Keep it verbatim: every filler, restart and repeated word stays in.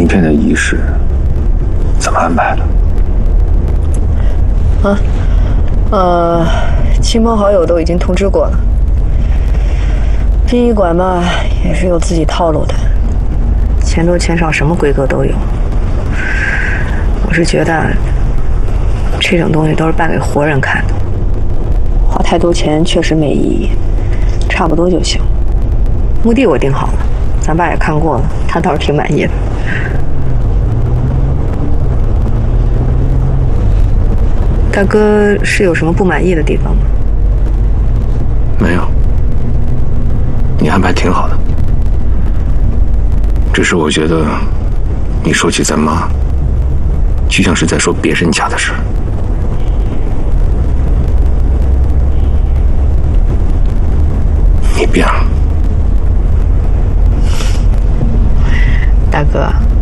天的仪式怎么安排的？ 啊，呃，亲朋好友都已经通知过了。殡仪馆嘛，也是有自己套路的，钱多钱少，什么规格都有。我是觉得，这种东西都是办给活人看的，花太多钱确实没意义，差不多就行。墓地我定好了，咱爸也看过了，他倒是挺满意的。大哥是有什么不满意的地方吗？ 没有，你安排挺好的。只是我觉得，你说起咱妈，就像是在说别人家的事。你变了， 大哥。